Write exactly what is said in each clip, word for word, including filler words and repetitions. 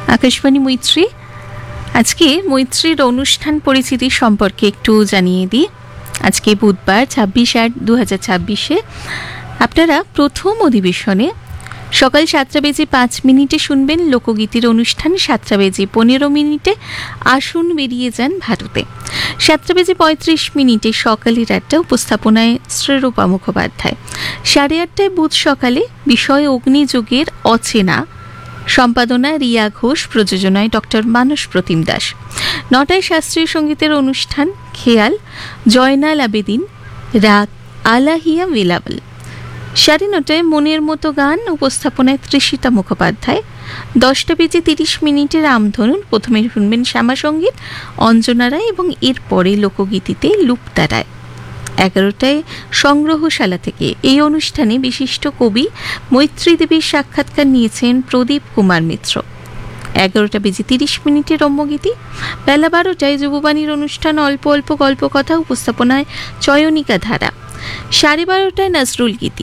আকাশবাণী মৈত্রী। আজকে মৈত্রীর অনুষ্ঠান পরিচিতি সম্পর্কে একটু জানিয়ে দিই। আজকে বুধবার ছাব্বিশ আট দু হাজার ছাব্বিশে আপনারা প্রথম অধিবেশনে সকাল সাতটা বেজে পাঁচ মিনিটে শুনবেন লোকগীতির অনুষ্ঠান। সাতটা বেজে পনেরো মিনিটে আসুন বেরিয়ে যান ভারতে। সাতটা বেজে পঁয়ত্রিশ মিনিটে সকালের আটটা উপস্থাপনায় শ্রীরূপা মুখোপাধ্যায়। সাড়ে আটটায় বুধ সকালে বিষয় অগ্নিযুগের অচেনা, সম্পাদনা রিয়া ঘোষ, প্রযোজনায় ডক্টর মানস প্রতিম দাস। নটায় শাস্ত্রীয় সঙ্গীতের অনুষ্ঠান খেয়াল, জয়নাল আবেদিন, রাগ আলাহিয়া বেলাবল। সাড়ে নটায় মনের মতো গান, উপস্থাপনায় তৃষিতা মুখোপাধ্যায়। দশটা বেজে তিরিশ মিনিটে রামধনুন। প্রথমে শুনবেন শ্যামা সঙ্গীত, অঞ্জনা রায় এবং এরপরে লোকগীতিতে লুপ্তা রায়। এগারোটায় সংগ্রহশালা থেকে এই অনুষ্ঠানে বিশিষ্ট কবি মৈত্রী দেবীর সাক্ষাৎকার নিয়েছেন প্রদীপ কুমার মিত্র। এগারোটা বেজে তিরিশ মিনিটে রম্যগীতি। বেলা বারোটায় যুববাণীর অনুষ্ঠান অল্প অল্প গল্প কথা, উপস্থাপনায় চয়নিকা ধারা। সাড়ে বারোটায় নজরুল গীতি।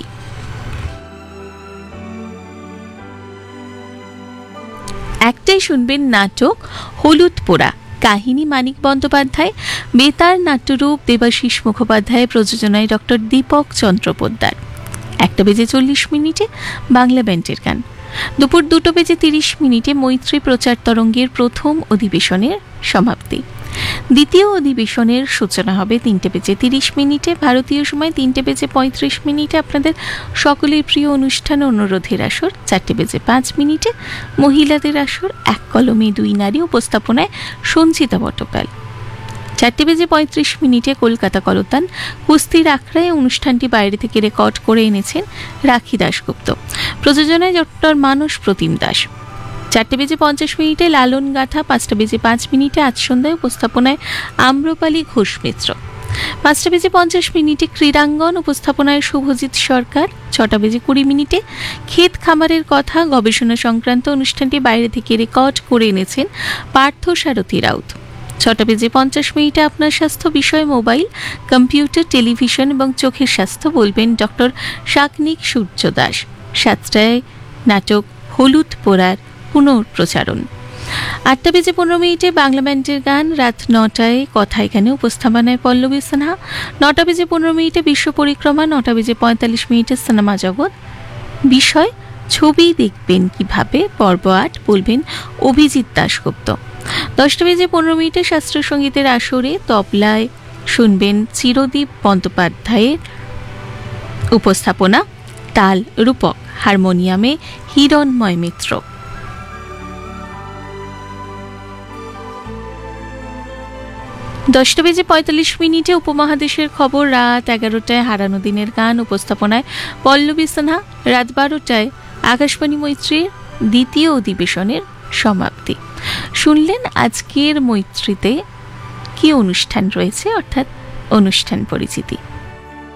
একটাই শুনবেন নাটক হলুদ পোড়া, কাহিনী মানিক বন্দ্যোপাধ্যায়, বেতার নাট্যরূপ দেবাশিস মুখোপাধ্যায়, প্রযোজনায় ডক্টর দীপক চন্দ্র পোদ্দার। একটা বেজে চল্লিশ মিনিটে বাংলা ব্যান্ডের গান। দুপুর দুটো বেজে তিরিশ মিনিটে মৈত্রী প্রচার তরঙ্গের প্রথম অধিবেশনের সমাপ্তি। দ্বিতীয় অধিবেশনের সূচনা হবে তিনটে বেজে তিরিশ মিনিটে ভারতীয় সময়। তিনটে বেজে পঁয়ত্রিশ মিনিটে আপনাদের সকলের প্রিয় অনুষ্ঠান অনুরোধের আসর। চারটে বেজে পাঁচ মিনিটে মহিলাদের আসর, এক কলমে দুই নারী, উপস্থাপনায় সঞ্চিতা বটকাল। চারটে বেজে পঁয়ত্রিশ মিনিটে কলকাতা কলতান কুস্তির আখড়ায়। অনুষ্ঠানটি বাইরে থেকে রেকর্ড করে এনেছেন রাখি দাশগুপ্ত, প্রযোজনায় ডক্টর মানস প্রতিম দাস। চারটে বেজে পঞ্চাশ মিনিটে লালন গাথা। পাঁচটা বেজে পাঁচ মিনিটে আজ সন্ধ্যায়, উপস্থাপনায় আম্রপালি ঘোষ মিত্র। পাঁচটা বেজে পঞ্চাশ মিনিটে ক্রীড়াঙ্গন, উপস্থাপনায় শুভজিৎ সরকার। ছটা বেজে কুড়ি মিনিটে ক্ষেত খামারের কথা, গবেষণা সংক্রান্ত। অনুষ্ঠানটি বাইরে থেকে রেকর্ড করে এনেছেন পার্থ সারথী রাউত। ছটা বেজে পঞ্চাশ মিনিটে আপনার স্বাস্থ্য বিষয়, মোবাইল, কম্পিউটার, টেলিভিশন এবং চোখের স্বাস্থ্য বলবেন ডক্টর শাকনিক সূর্য দাস। সাতটায় নাটক হলুদ পোড়ার পুনঃপ্রচারণ। আটটা বেজে পনেরো মিনিটে বাংলা ব্যান্ডের গান। রাত নটায় কথা এখানে, উপস্থাপনায় পল্লবী সিনহা। নটা বেজে পনেরো মিনিটে বিশ্ব পরিক্রমা। নটা বেজে পঁয়তাল্লিশ মিনিটে সিনেমা জগৎ, বিষয় ছবি দেখবেন কিভাবে, পর্ব আট, বলবেন অভিজিৎ দাশগুপ্ত। দশটা বেজে পনেরো মিনিটে শাস্ত্রীয় সঙ্গীতের আসরে তবলায় শুনবেন চিরদীপ বন্দ্যোপাধ্যায়ের উপস্থাপনা, তাল রূপক, হারমোনিয়ামে হিরণময় মিত্র। দশটা বেজে পঁয়তাল্লিশ মিনিটে উপমহাদেশের খবর। রাত এগারোটায় হারানো দিনের গান, উপস্থাপনায় পল্লবী সিনহা। রাত বারোটায় আকাশবাণী মৈত্রীর দ্বিতীয় অধিবেশনের সমাপ্তি। শুনলেন আজকের মৈত্রীতে কি অনুষ্ঠান রয়েছে, অর্থাৎ অনুষ্ঠান পরিচিতি।